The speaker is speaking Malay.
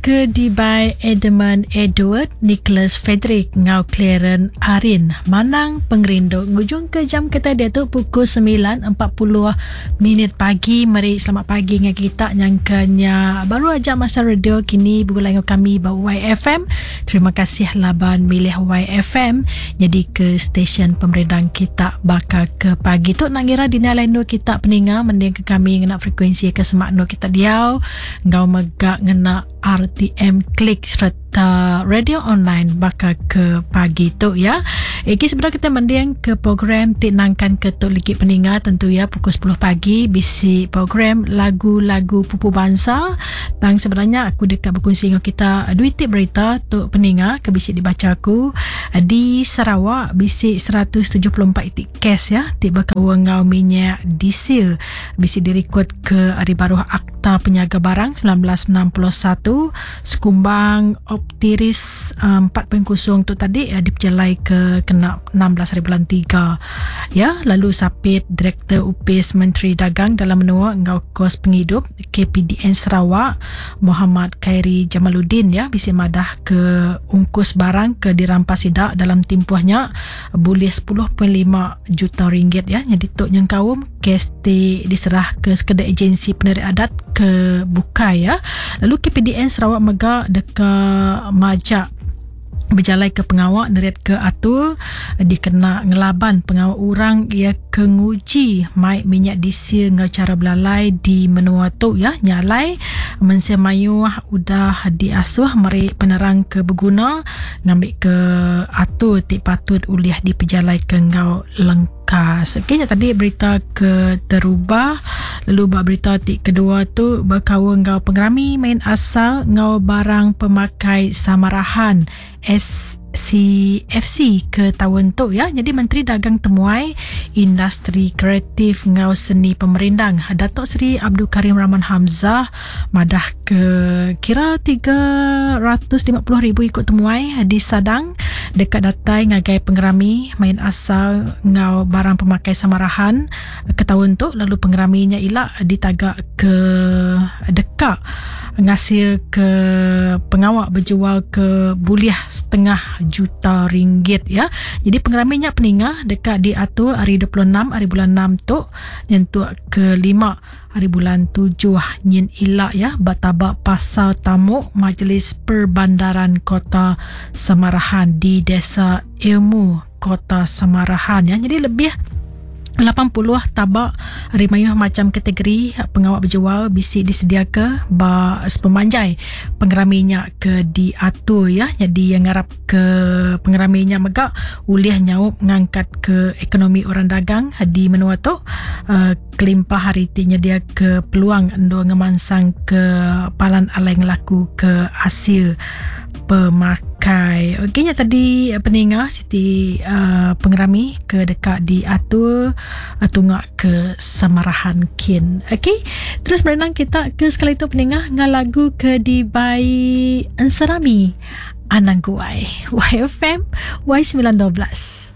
ke Dibai Edmund Edward Nicholas Frederick ngau Claren Arin Manang Pengerinduk. Ngujung ke jam kita dia tu pukul 9.40 pagi. Mari selamat pagi dengan kita nyangkanya baru aja masa radio kini bergulai dengan kami bawa YFM. Terima kasih laban milih YFM jadi ke stesen pemerintah kita bakal ke pagi tu nak ngira di nilai no kita peninga mending ke kami ngena frekuensi ke semak no kita diau ngau megak ngena RTM klik serta radio online bakal ke pagi tu ya. Iki sebenarnya kita mending ke program tinangkan ke tu lagi peninga tentu ya pukul 10 pagi bisi program lagu-lagu pupu bangsa. Tang sebenarnya aku dekat berkongsi dengan kita dua tip berita tu peninga ke bisi dibaca aku di Sarawak bisi 174 itik kes ya tiba ke ngau minyak diesel bisi direkod ke hari baru Akta Penyaga Barang 1961 sekumbang Optiris 4.0 tu tadi diperjalai ke kena 16 hari bulan 3 ya. Lalu sapit Direktur UPIS Menteri Dagang dalam menua ngau kos penghidup KPDN Sarawak Muhammad Khairi Jamaluddin ya bisi madah ke ungkus barang ke dirampas sidak dalam tempohnya boleh 10.5 juta ringgit ya. Jadi tok yang kaum kes diserah ke sekedar agensi penerik adat ke Bukai ya. Lalu KPDN Sarawak Mega dekat majak berjalai ke pengawak neriat ke atur dikena ngelaban pengawak orang ia kenguji mai minyak diesel ngau cara belalai di menua tu ya nyalai mensemayuh udah diasuh mari penerang ke berguna ngambil ke atur tik patut uliah di pejalai ke ngau lengkas. Okey tadi berita ke terubah lalu berita tik kedua tu berkawan ngau pengerami main asal ngau barang pemakai samarahan SCFC ke tahun tu ya. Jadi Menteri Dagang Temuai Industri Kreatif ngau seni pemerindang Datuk Seri Abdul Karim Rahman Hamzah madah ke kira 350,000 ikut temuai di Sadang dekat datai ngagai pengerami main asal ngau barang pemakai samarahan ke tahun tu. Lalu pengeraminya ilak ditagak ke dekat ngasih ke pengawak berjual ke buliah setengah juta ringgit ya. Jadi pengeraminya peningah dekat diatur hari 26 hari bulan 6 tu nyentuh ke 5 hari bulan 7 nyin ilak ya batabak pasal tamu Majlis Perbandaran Kota Samarahan di Desa Ilmu Kota Samarahan ya. Jadi lebih 80 tabak rimayuh macam kategori pengawak berjual bisi disedia ke pemanjai pengeraminya ke diatur ya. Jadi yang ngarap ke pengeraminya megak uliah nyaup ngangkat ke ekonomi orang dagang di menua tu kelimpah hari tinya dia ke peluang endo ngemansang ke palan alai ngelaku ke hasil pemakai. Okeynya tadi peningah Siti pengerami ke dekat diatur tunggak ke Samarahan kin. Okey, terus berenang kita ke sekali tu peningah dengan lagu ke Dibai Ansarami Anangguai YFM Y912.